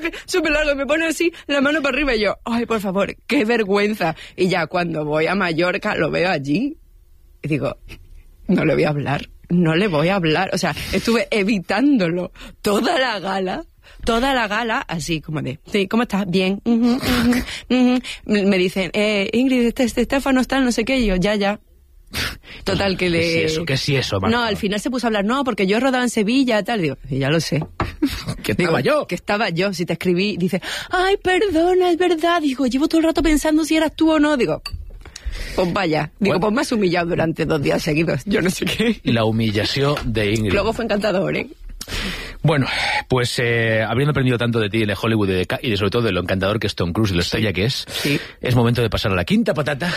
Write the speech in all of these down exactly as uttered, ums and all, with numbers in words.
traje súper largo, me pone así, la mano para arriba y yo, ay, por favor, qué vergüenza. Y ya cuando voy a Mallorca lo veo allí y digo, no le voy a hablar, no le voy a hablar. O sea, estuve evitándolo toda la gala. Toda la gala, así como de, sí, ¿cómo estás? Bien. Uh -huh, uh -huh, uh -huh. Me dicen, eh, Ingrid, este, este Estefano está, no sé qué, y yo, ya, ya. Total, que le... ¿Qué es eso? ¿Qué es eso, Marta? No, al final se puso a hablar, no, porque yo rodaba en Sevilla, tal, digo, y ya lo sé. ¿Que estaba digo, yo? Que estaba yo, si te escribí, dice, ay, perdona, es verdad, digo, llevo todo el rato pensando si eras tú o no, digo... Pues vaya, digo, bueno, pues me has humillado durante dos días seguidos, yo no sé qué. La humillación de Ingrid. Luego fue encantador, ¿eh? Bueno, pues eh, habiendo aprendido tanto de ti, de Hollywood y, de, y de, sobre todo de lo encantador que es Tom Cruise y lo estrella sí. que es, sí. es momento de pasar a la quinta patata.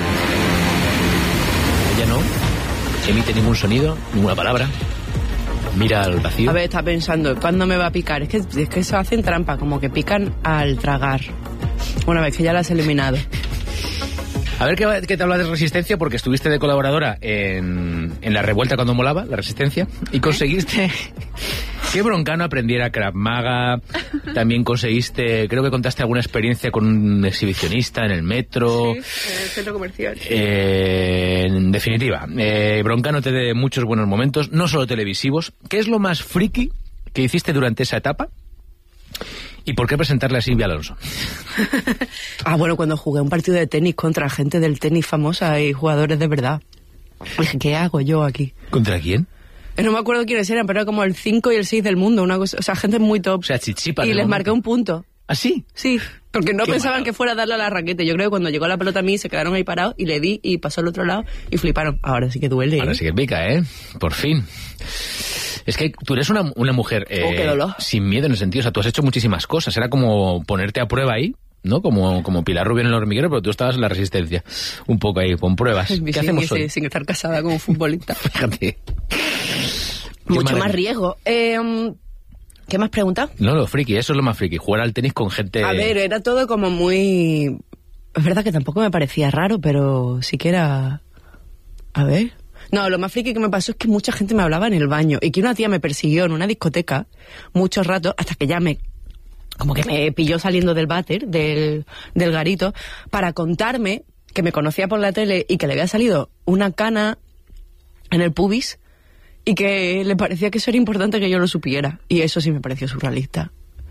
Ella no emite ningún sonido, ninguna palabra. Mira al vacío. A ver, está pensando, ¿cuándo me va a picar? Es que, es que eso hacen trampa, como que pican al tragar. Una vez que ya la has eliminado. A ver, ¿qué, qué te habla de Resistencia? Porque estuviste de colaboradora en, en La Revuelta cuando molaba, La Resistencia, y conseguiste que Broncano aprendiera Krav Maga, también conseguiste, creo que contaste alguna experiencia con un exhibicionista en el metro. Sí, en el centro comercial. Eh, en definitiva, eh, Broncano te dé muchos buenos momentos, no solo televisivos. ¿Qué es lo más friki que hiciste durante esa etapa? ¿Y por qué presentarle a Silvia Alonso? Ah, bueno, cuando jugué un partido de tenis contra gente del tenis famosa y jugadores de verdad. Dije, ¿qué hago yo aquí? ¿Contra quién? No me acuerdo quiénes eran, pero era como el cinco y el seis del mundo, una cosa, o sea, gente muy top. O sea, chichipas. Y les momento. marqué un punto. ¿Ah, sí? Sí, porque no Qué pensaban malo. que fuera a darle a la raqueta. Yo creo que cuando llegó la pelota a mí se quedaron ahí parados y le di y pasó al otro lado y fliparon. Ahora sí que duele. Ahora ¿eh? sí que pica, ¿eh? Por fin. Es que tú eres una, una mujer eh, oh, qué dolor. sin miedo en el sentido, o sea, tú has hecho muchísimas cosas. Era como ponerte a prueba ahí, ¿no? Como, como Pilar Rubio en el hormiguero, pero tú estabas en La Resistencia. Un poco ahí, con pruebas. ¿Qué sin, hacemos sin, hoy? sin estar casada como futbolista. Fíjate. Mucho más riesgo. Eh, ¿Qué más preguntas? No, lo friki, eso es lo más friki. Jugar al tenis con gente... A ver, era todo como muy... Es verdad que tampoco me parecía raro, pero sí que era... A ver... No, lo más friki que me pasó es que mucha gente me hablaba en el baño y que una tía me persiguió en una discoteca muchos ratos hasta que ya me... como que me pilló saliendo del váter, del, del garito, para contarme que me conocía por la tele y que le había salido una cana en el pubis y que le parecía que eso era importante que yo lo supiera. Y eso sí me pareció surrealista.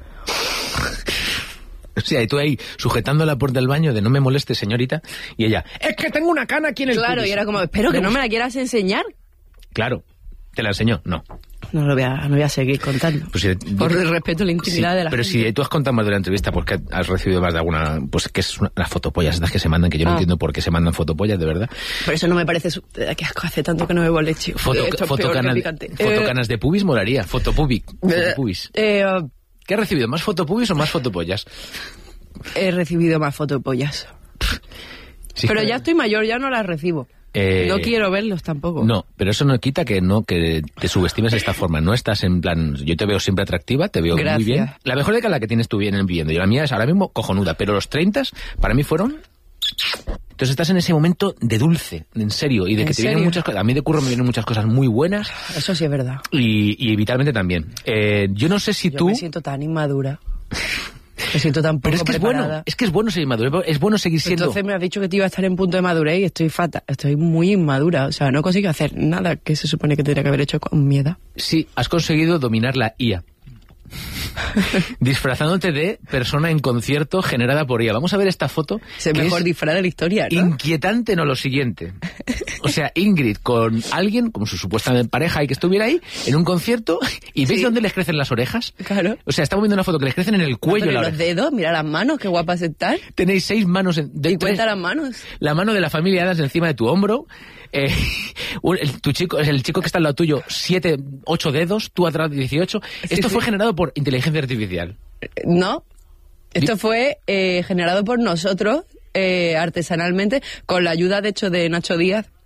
O sea, y tú ahí sujetando la puerta del baño de no me moleste, señorita, y ella, es que tengo una cana aquí en el Claro, pubis. y era como, espero que no me la quieras enseñar. Claro, ¿te la enseñó? No. No lo voy a, no voy a seguir contando. Pues si, por el respeto a la intimidad sí, de la pero gente. Pero si tú has contado más de la entrevista, pues que has recibido más de alguna... Pues que es una, las fotopollas estas que se mandan, que yo no ah. entiendo por qué se mandan fotopollas, de verdad. Por eso no me parece... Su... Qué asco, hace tanto que no bebo leche. Foto, fotocanas fotocanas de pubis molaría. Fotopubic. Fotopubis. Eh, uh, ¿Qué has recibido? ¿Más fotopubis o más fotopollas? He recibido más fotopollas. Sí, pero ya estoy mayor, ya no las recibo. Eh, no quiero verlos tampoco. No, pero eso no quita que no que te subestimes de esta forma. No estás en plan... Yo te veo siempre atractiva, te veo Gracias. muy bien. La mejor década la que tienes tú bien viviendo. Y la mía es ahora mismo cojonuda. Pero los treinta para mí fueron... Entonces estás en ese momento de dulce, en serio. Y de que te serio? vienen muchas cosas... A mí de curro me vienen muchas cosas muy buenas. Eso sí es verdad. Y, y vitalmente también. Eh, yo no sé si yo tú... me siento tan inmadura. Me siento tan poco Pero es que preparada. es bueno, es que es bueno ser inmaduro, es bueno seguir siendo... Entonces me has dicho que te iba a estar en punto de madurez y estoy fatal, estoy muy inmadura, o sea, no consigo hacer nada que se supone que tendría que haber hecho con mi edad. Sí, has conseguido dominar la I A. Disfrazándote de persona en concierto generada por I A. Vamos a ver esta foto. Es el mejor disfraz de la historia, ¿no? Inquietante, no lo siguiente. O sea, Ingrid con alguien, como su supuesta pareja y que estuviera ahí, en un concierto, y ¿veis sí. dónde les crecen las orejas? Claro. O sea, estamos viendo una foto que les crecen en el cuello. Ah, la los oreja. dedos, mira las manos, qué guapas están. Tenéis seis manos. En, de y cuenta tres, las manos. La mano de la familia Adams encima de tu hombro. Eh, el, tu chico, el chico que está al lado tuyo, siete, ocho dedos, tú atrás dieciocho. Sí, Esto sí. fue generado por inteligencia artificial. No, esto fue eh, generado por nosotros, eh, artesanalmente, con la ayuda, de hecho, de Nacho Díaz.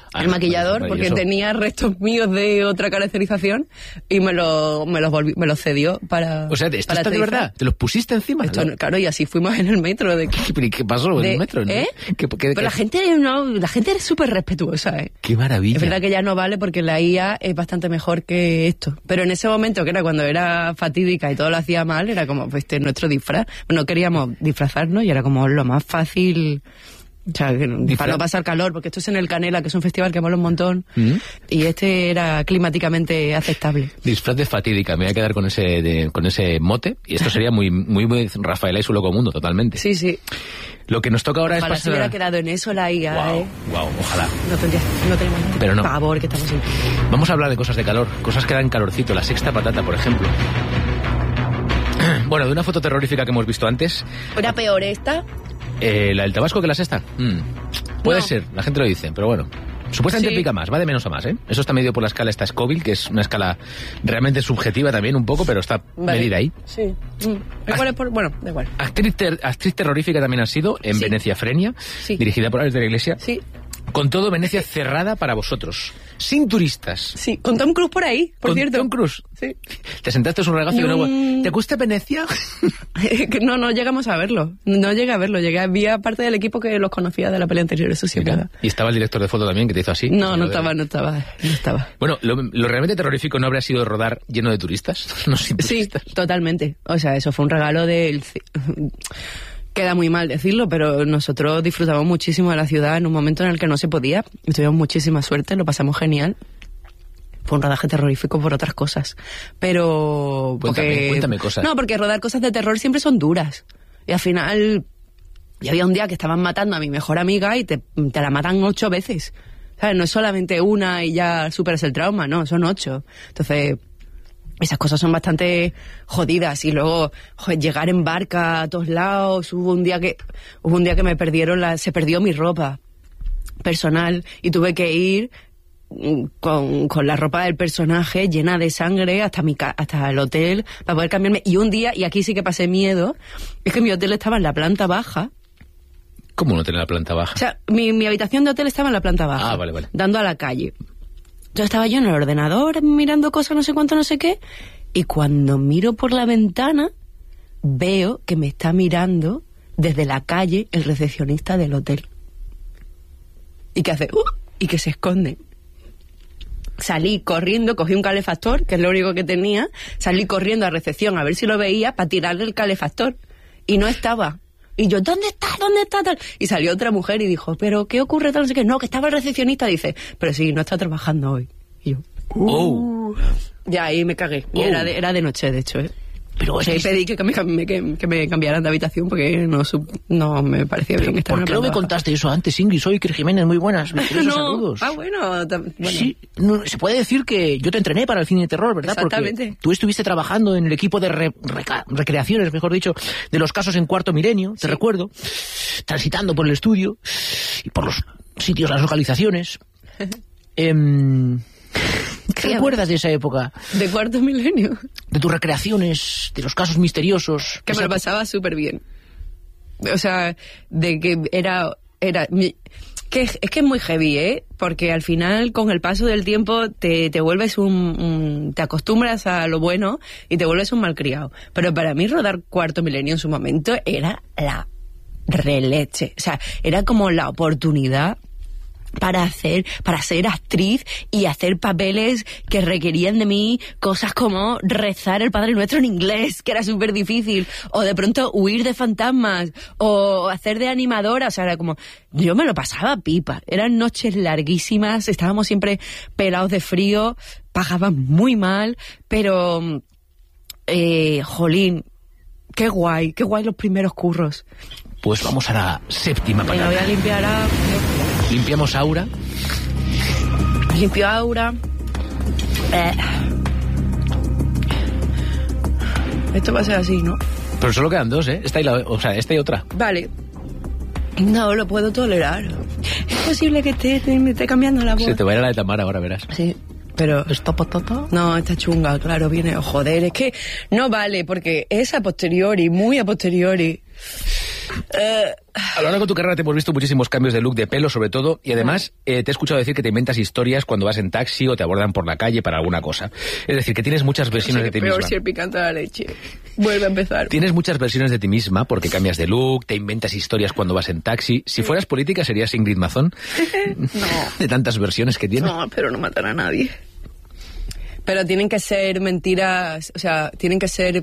Ah, el maquillador, vale, porque eso. tenía restos míos de otra caracterización y me lo me los volví, me los cedió para. O sea, ¿esto para está de aterrizar. verdad? ¿Te los pusiste encima? Esto, ¿No? claro, y así fuimos en el metro. De, ¿Qué, pero qué pasó en de- el metro? ¿No? ¿eh? ¿Qué, qué- Pero qué- la gente no, la gente es súper respetuosa, ¿eh? qué maravilla. Es verdad que ya no vale porque la I A es bastante mejor que esto. Pero en ese momento, que era cuando era fatídica y todo lo hacía mal, era como, pues este es nuestro disfraz. No queríamos disfrazarnos y era como lo más fácil. O sea, que Disfra- para no pasar calor, porque esto es en el Canela, que es un festival que mola un montón. ¿Mm? Y este era climáticamente aceptable. Disfraz de fatídica, me voy a quedar con ese de- con ese mote y esto sería muy muy, muy Rafaela y su loco mundo, totalmente. Sí, sí. Lo que nos toca ahora Ojalá es se pasar hubiera a... quedado en eso la I A, Wow, ¿eh? wow, ojalá. No tendría, no tenemos Pero no. pavor que estamos en... Vamos a hablar de cosas de calor, cosas que dan calorcito, la sexta patata, por ejemplo. Bueno, de una foto terrorífica que hemos visto antes, ¿Era peor esta? eh, la del Tabasco que la sexta. Mm, puede No. ser, la gente lo dice, pero bueno. Supuestamente Sí. pica más, va de menos a más, ¿eh? Eso está medido por la escala esta Scoville, que es una escala realmente subjetiva también un poco, pero está Vale. medida ahí. Sí. Mm. Igual es por... Bueno, da igual. Actriz, ter- actriz terrorífica también ha sido en Sí. Venecia Frenia, Sí. dirigida por Alex de la Iglesia. Sí. Con todo Venecia cerrada para vosotros, sin turistas. Sí. Con Tom Cruise por ahí, por Con cierto. Tom Cruise. Sí. Te sentaste en un regazo y, Y luego, un- ¿te gusta Venecia? Que no, no llegamos a verlo. No llegué a verlo. Llegué, había parte del equipo que los conocía de la pelea anterior, eso sí es verdad. Y estaba el director de foto también que te hizo así. No, no Lo de- estaba, no estaba, no estaba. Bueno, lo, lo realmente terrorífico no habría sido rodar lleno de turistas, no sin Sí, turistas. totalmente. O sea, eso fue un regalo del... ci- Queda muy mal decirlo, pero nosotros disfrutamos muchísimo de la ciudad en un momento en el que no se podía. Y tuvimos muchísima suerte, lo pasamos genial. Fue un rodaje terrorífico por otras cosas. Pero... Cuéntame, porque- cuéntame cosas. No, porque rodar cosas de terror siempre son duras. Y al final... Y había un día que estaban matando a mi mejor amiga y te, te la matan ocho veces. ¿Sabes? No es solamente una y ya superas el trauma, no, son ocho. Entonces... Esas cosas son bastante jodidas. Y luego, joder, llegar en barca a todos lados. Hubo un día que, hubo un día que me perdieron la, se perdió mi ropa personal y tuve que ir mm, con, con la ropa del personaje llena de sangre hasta mi ca- hasta el hotel para poder cambiarme. Y un día, y aquí sí que pasé miedo, es que mi hotel estaba en la planta baja. ¿Cómo no tener la planta baja? O sea, mi, mi habitación de hotel estaba en la planta baja. Ah, vale, vale. Dando a la calle. Yo estaba yo en el ordenador mirando cosas, no sé cuánto, no sé qué. Y cuando miro por la ventana, veo que me está mirando desde la calle el recepcionista del hotel. Y que hace... "Uh", y que se esconde. Salí corriendo, cogí un calefactor, que es lo único que tenía. Salí corriendo a recepción a ver si lo veía para tirarle el calefactor. Y no estaba. Y yo, ¿dónde está? ¿Dónde está? Tal. Y salió otra mujer y dijo, ¿pero qué ocurre? Tal, no sé qué. No, que estaba el recepcionista. Dice, pero sí, no está trabajando hoy. Y yo, Oh. ya ahí me cagué. Y Oh. era, de, era de noche, de hecho. ¿eh? Pero es Sí, que- pedí que me, cam- que, que me cambiaran de habitación porque no, sup- no me parecía bien estar en ¿Por una qué no me planta baja. contaste eso antes, Ingrid? Soy Iker Jiménez, muy buenas. Misteriosos No. saludos. Ah, bueno. tam- bueno. Sí, no, se puede decir que yo te entrené para el cine de terror, ¿verdad? Exactamente. Porque tú estuviste trabajando en el equipo de re- reca- recreaciones, mejor dicho, de los casos en Cuarto Milenio, te Sí. recuerdo, transitando por el estudio y por los sitios, las localizaciones. Em, ¿Qué Sí, a recuerdas de esa época? De cuarto milenio. De tus recreaciones, de los casos misteriosos. Que me Esa- lo pasaba súper bien. O sea, de que era... era mi- que es, es que es muy heavy, ¿eh? Porque al final, con el paso del tiempo, te, te vuelves un, un... te acostumbras a lo bueno y te vuelves un malcriado. Pero para mí rodar Cuarto Milenio en su momento era la releche. O sea, era como la oportunidad para hacer, para ser actriz y hacer papeles que requerían de mí cosas como rezar el Padre Nuestro en inglés, que era súper difícil, o de pronto huir de fantasmas, o hacer de animadora. O sea, era como, yo me lo pasaba pipa, eran noches larguísimas, estábamos siempre pelados de frío, pagaban muy mal, pero eh, jolín, qué guay, qué guay los primeros curros. Pues vamos a la séptima Venga, patata. voy a limpiar a... Limpiamos aura. Limpio aura. Eh. Esto va a ser así, ¿no? Pero solo quedan dos, ¿eh? Esta y, la, o sea, esta y otra. Vale. No lo puedo tolerar. Es posible que esté, me esté cambiando la voz. Se te va a ir a la de Tamara ahora, verás. Sí, pero... ¿Esta patata? No, está chunga, claro, viene... Joder, es que no vale, porque es a posteriori, muy a posteriori. Eh, A lo largo de tu carrera te hemos visto muchísimos cambios de look, de pelo sobre todo, y además eh, te he escuchado decir que te inventas historias cuando vas en taxi o te abordan por la calle para alguna cosa. Es decir, que tienes muchas versiones de ti peor misma. si el picante de la leche. Vuelve a empezar. Tienes muchas versiones de ti misma porque cambias de look, te inventas historias cuando vas en taxi. Si fueras política, ¿serías Ingrid Mazón? No. De tantas versiones que tienes. No, pero no matar a nadie. Pero tienen que ser mentiras, o sea, tienen que ser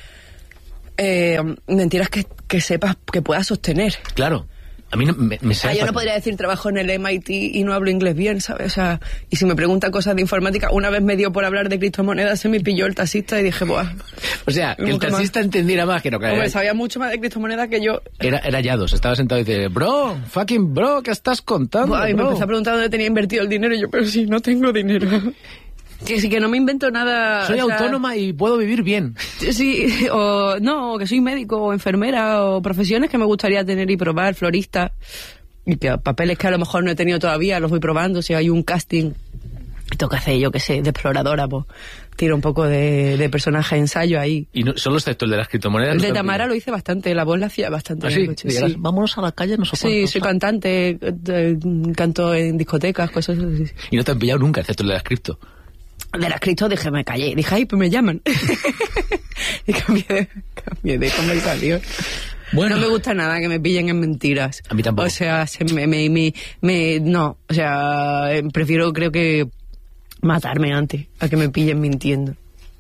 eh, mentiras que, que sepas, que puedas sostener. Claro. A mí no, me, me O sea, sabe yo no fatal. podría decir trabajo en el M I T y no hablo inglés bien, ¿sabes? O sea, y si me pregunta cosas de informática, una vez me dio por hablar de criptomonedas, se me pilló el taxista y dije, buah. O sea, que el Nunca más. taxista entendiera más que no que Hombre, sabía mucho más de criptomonedas que yo. Era, era Yados, estaba sentado y dice, bro, fucking bro, ¿qué estás contando, Buah, y me bro? empezó a preguntar dónde tenía invertido el dinero y yo, pero si no tengo dinero. Que sí, que no me invento nada. Soy o sea, autónoma y puedo vivir bien. Sí, o no, o que soy médico o enfermera o profesiones que me gustaría tener y probar, florista. Y que papeles que a lo mejor no he tenido todavía, los voy probando. Si hay un casting, tengo que hacer, yo qué sé, de exploradora, pues tiro un poco de, de personaje de ensayo ahí. Y no, solo excepto el de las criptomonedas. El no de te lo Tamara pido. lo hice bastante, la voz la hacía bastante. ¿Ah, en sí? el coche, Dirás, sí. vámonos a la calle, no sé Sí, cuántos. soy cantante, eh, canto en discotecas, cosas así. Y no te han pillado nunca, excepto el de las cripto. De las criptos dije, me callé. Dije, ay, pues me llaman. Y cambié de, cambié de conversación. Bueno. No me gusta nada que me pillen en mentiras. A mí tampoco. O sea, se me, me, me, me- no. O sea, eh, prefiero, creo que, matarme antes a que me pillen mintiendo.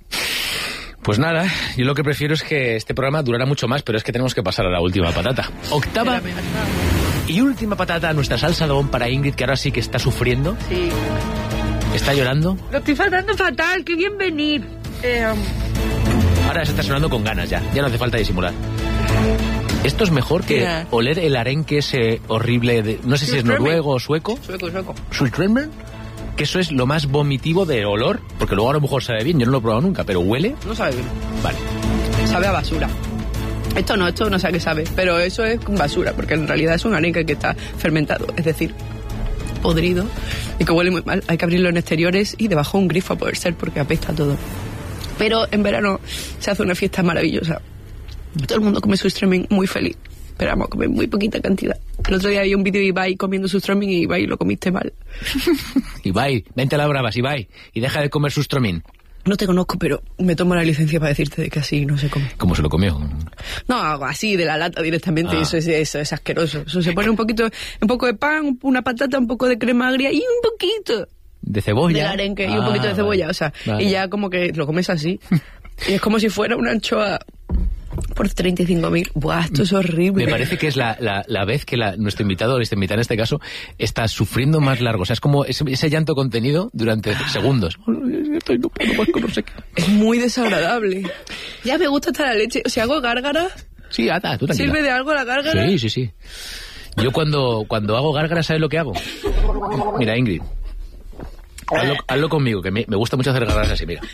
Pues nada, yo lo que prefiero es que este programa durara mucho más, pero es que tenemos que pasar a la última patata. Octava y última patata a nuestra salsa don para Ingrid, que ahora sí que está sufriendo, Sí. está llorando. Lo estoy faltando fatal, qué bien venir. Eh, um, Ahora se está sonando con ganas ya, ya no hace falta disimular. Esto es mejor que Mira. oler el arenque ese horrible de... No sé si es Surströmming. noruego o sueco. sueco, sueco. Surströmming, que eso es lo más vomitivo de olor, porque luego a lo mejor sabe bien, yo no lo he probado nunca, pero huele... No sabe bien. Vale. Sabe a basura. Esto no, esto no sé a qué sabe, pero eso es basura, porque en realidad es un arenque que está fermentado, es decir, podrido, y que huele muy mal. Hay que abrirlo en exteriores y debajo un grifo a poder ser, porque apesta todo. Pero en verano se hace una fiesta maravillosa. Todo el mundo come surströmming muy feliz, pero vamos a comer muy poquita cantidad. El otro día había un vídeo de Ibai comiendo surströmming y Ibai lo comiste mal. Ibai, vente a la bravas, Ibai, y deja de comer surströmming. No te conozco, pero me tomo la licencia para decirte de que así no se come. ¿Cómo se lo comió? No, algo así, de la lata directamente, Ah. eso, es, eso es asqueroso. Eso se pone un poquito, un poco de pan, una patata, un poco de crema agria y un poquito ¿De cebolla? del arenque y un Ah, poquito de cebolla, vale. o sea, Vale. y ya como que lo comes así. Y es como si fuera una anchoa por treinta y cinco mil. Buah, esto es horrible. Me parece que es la, la, la vez que la, nuestro invitado, esta invitada en este caso, está sufriendo más largo. O sea, es como ese, ese llanto contenido durante segundos. Estoy no puedo más con no sé qué. Es muy desagradable. Ya me gusta hasta la leche. O sea, hago gárgaras. Sí, ata, tú tranquila. ¿Sirve de algo la gárgara? Sí, sí, sí. Yo cuando, cuando hago gárgaras, ¿sabes lo que hago? Mira, Ingrid. Hazlo, hazlo conmigo, que me, me gusta mucho hacer gárgaras así, mira.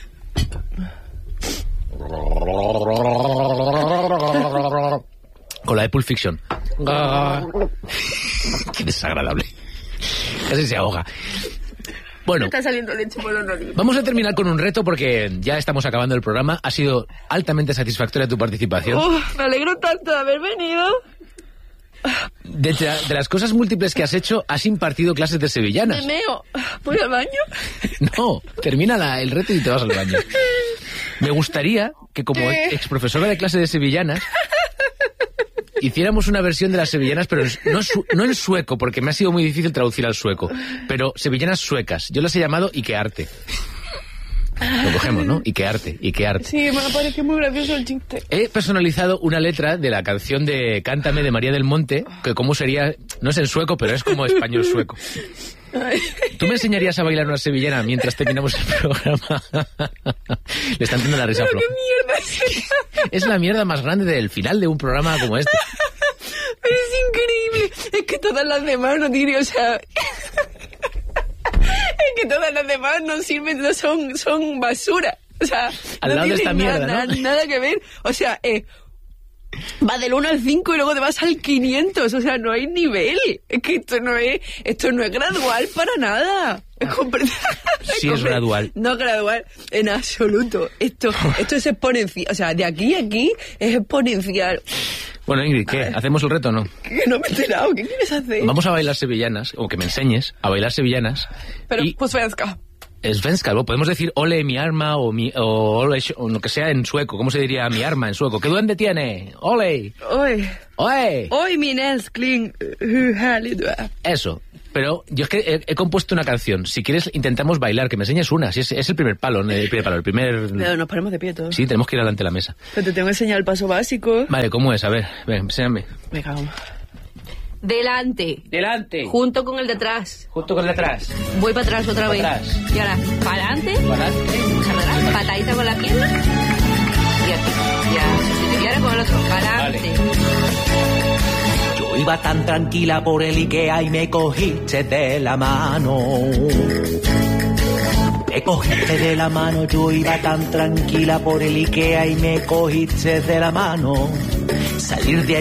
Con la de Pulp Fiction. Qué desagradable. Casi se ahoga. Bueno, Está saliendo leche por la nariz. vamos a terminar con un reto porque ya estamos acabando el programa. Ha sido altamente satisfactoria tu participación. Uf, me alegro tanto de haber venido. De, de las cosas múltiples que has hecho, has impartido clases de Me sevillanas. meo. ¿Voy al baño? No, termina la- el reto y te vas al baño. Me gustaría que como ¿Qué? ex profesora de clase de sevillanas hiciéramos una versión de las sevillanas, pero no, su- no en sueco, porque me ha sido muy difícil traducir al sueco, pero sevillanas suecas. Yo las he llamado Ikearte. Lo cogemos, ¿no? Ikearte, Ikearte. Sí, me ha parecido muy gracioso el chiste. He personalizado una letra de la canción de Cántame de María del Monte, que como sería, no es en sueco, pero es como español sueco. ¿Tú me enseñarías a bailar una sevillana mientras terminamos el programa? Le están dando la risa a Flo. ¿Qué mierda es esa? Es la mierda más grande del final de un programa como este. Pero es increíble. Es que todas las demás no tienen, o sea... Es que todas las demás no sirven, no son, son basura. O sea, Al no lado de tienen esta mierda, nada, ¿no? nada que ver. O sea, eh, va del uno al cinco y luego te vas al quinientos. O sea, no hay nivel. Es que esto no es, esto no es gradual para nada. Es compre- Sí es compre- gradual. No gradual en absoluto. Esto, esto es exponencial. O sea, de aquí a aquí es exponencial. Bueno, Ingrid, ¿qué? ¿Hacemos el reto o no? Que no me he enterado. ¿Qué quieres hacer? Vamos a bailar sevillanas, o que me enseñes a bailar sevillanas. Pero, y pues svenska. Svenska, ¿no? Podemos decir ole mi arma o, mi, o, ole, o lo que sea en sueco. ¿Cómo se diría mi arma en sueco? ¿Qué duende tiene? Ole. Oj. Oye. Oj, min älskling. Hur härlig du är. Eso. Pero yo es que he, he compuesto una canción. Si quieres, intentamos bailar, que me enseñes una. Si es, es el primer palo, el primer palo, el primer... Pero nos ponemos de pie todos. Sí, tenemos que ir adelante de la mesa. Pero te tengo que enseñar el paso básico. Vale, ¿cómo es? A ver, ven, enséñame. Venga, vamos. Delante. Delante. Junto con el de atrás. Junto con el de atrás. Voy para atrás otra Pa' vez. atrás. Y ahora, para adelante. Para adelante. Patadita con la pierna. Y aquí. Ya. Y ahora con el otro. Para adelante. Yo iba tan tranquila por el Ikea y me cogiste de la mano. Me cogiste de la mano, yo iba tan tranquila por el Ikea y me cogiste de la mano. Salir de